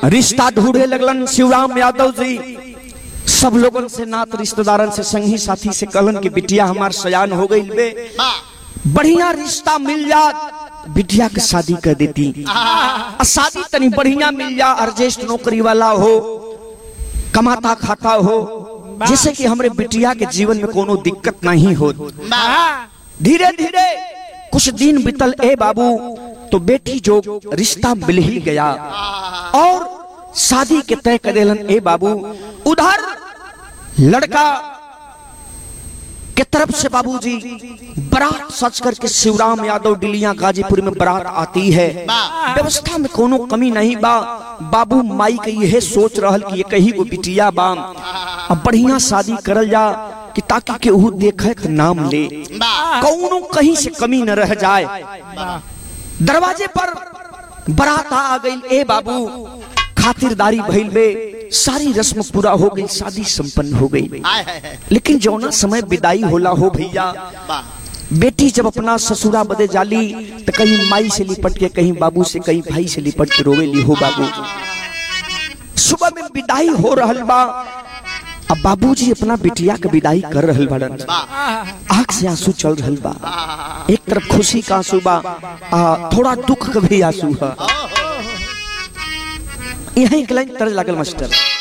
रिश्ता ढूंढे लगलन शिवराम यादव जी। सब लोगन से, नात रिश्तेदारन से, संगी साथी से कहलन कि बिटिया हमार सयान हो गई बे, बढ़िया रिश्ता मिल जात बिटिया के शादी कर देती। शादी तनी बढ़िया मिल जा, अर्जेस्ट नौकरी वाला हो, कमाता खाता हो, जिससे कि हमरे बिटिया के जीवन में कोनो दिक्कत नहीं हो। धीरे धीरे कुछ दिन बीतल ए बाबू, तो बेटी जो रिश्ता मिल ही गया और शादी के तय कर देलन ए बाबू। उधर लड़का के तरफ से बाबूजी बारात सच करके शिवराम यादव डिलिया गाजीपुर में बारात आती है। व्यवस्था में कोनो कमी नहीं बा। बाबू माई के यह सोच रहल कि ये कहीं वो बिटिया बा, अब बढ़िया शादी करल जा कि ताकि केहू देखे के नाम ले, कौनो कहीं से कमी न रह जाए। दरवाजे पर बारात आ गई ए बाबू, खातिरदारी भइल बे, सारी रस्म पूरा हो गई, शादी संपन्न हो गई। लेकिन जौना समय विदाई होला हो भैया, बेटी जब अपना ससुरा बदे जाली तो कहीं माई से लिपट के, कहीं बाबू से, कहीं भाई से लिपट के रोवेली हो बाबू। सुबह में विदाई हो रहल बा, अब बाबूजी अपना बिटिया के विदाई कर रहल बाड़न। आंख से आंसू चल रहल बा, एक तरफ खुशी का आंसू बा, थोड़ा दुख का भी आंसू है। यही एक लाइन तरज लागल मास्टर।